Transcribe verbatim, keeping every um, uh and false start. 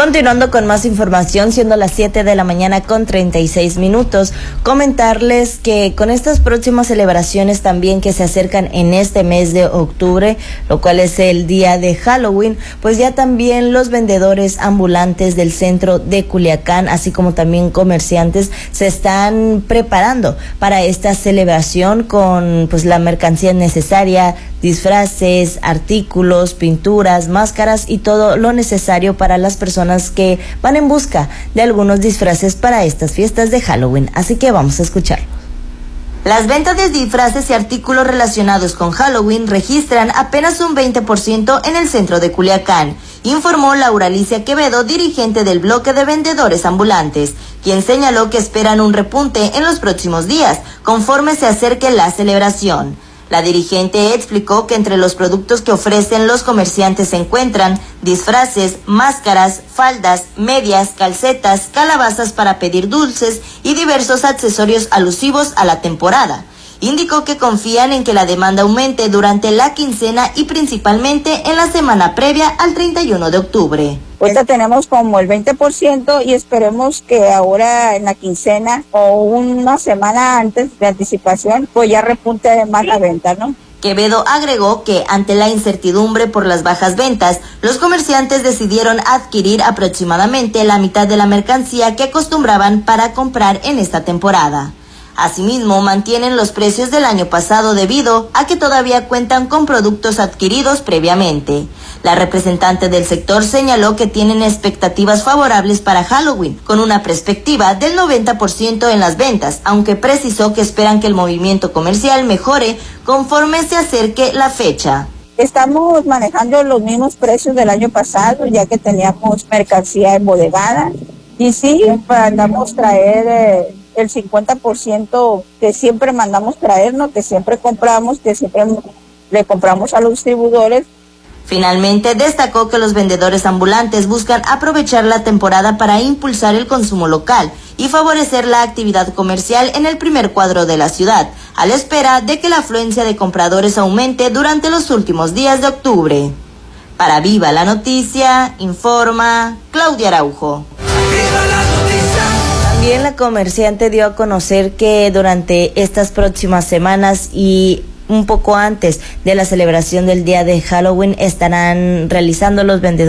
Continuando con más información, siendo las siete de la mañana con treinta y seis minutos, comentarles que con estas próximas celebraciones también que se acercan en este mes de octubre, lo cual es el día de Halloween, pues ya también los vendedores ambulantes del centro de Culiacán, así como también comerciantes, se están preparando para esta celebración con pues la mercancía necesaria, disfraces, artículos, pinturas, máscaras y todo lo necesario para las personas que van en busca de algunos disfraces para estas fiestas de Halloween. Así que vamos a escuchar. Las ventas de disfraces y artículos relacionados con Halloween registran apenas un veinte por ciento en el centro de Culiacán, informó Laura Alicia Quevedo, dirigente del bloque de vendedores ambulantes, quien señaló que esperan un repunte en los próximos días, conforme se acerque la celebración. La dirigente explicó que entre los productos que ofrecen los comerciantes se encuentran disfraces, máscaras, faldas, medias, calcetas, calabazas para pedir dulces y diversos accesorios alusivos a la temporada. Indicó que confían en que la demanda aumente durante la quincena y principalmente en la semana previa al treinta y uno de octubre. Ahorita tenemos como el veinte por ciento y esperemos que ahora en la quincena o una semana antes de anticipación pues ya repunte más la venta, ¿no? Quevedo agregó que ante la incertidumbre por las bajas ventas, los comerciantes decidieron adquirir aproximadamente la mitad de la mercancía que acostumbraban para comprar en esta temporada. Asimismo, mantienen los precios del año pasado debido a que todavía cuentan con productos adquiridos previamente. La representante del sector señaló que tienen expectativas favorables para Halloween, con una perspectiva del noventa por ciento en las ventas, aunque precisó que esperan que el movimiento comercial mejore conforme se acerque la fecha. Estamos manejando los mismos precios del año pasado, ya que teníamos mercancía embodegada. Y sí, mandamos traer eh, el cincuenta por ciento que siempre mandamos traer, ¿no? Que siempre compramos, que siempre le compramos a los distribuidores. Finalmente, destacó que los vendedores ambulantes buscan aprovechar la temporada para impulsar el consumo local y favorecer la actividad comercial en el primer cuadro de la ciudad, a la espera de que la afluencia de compradores aumente durante los últimos días de octubre. Para Viva la Noticia, informa Claudia Araujo. También la comerciante dio a conocer que durante estas próximas semanas y un poco antes de la celebración del día de Halloween estarán realizando los vendedores